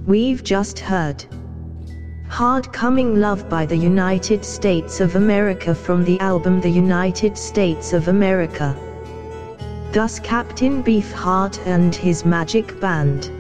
We've just heard Hard Coming Love by the United States of America from the album The United States of America. Thus Captain Beefheart and his magic band.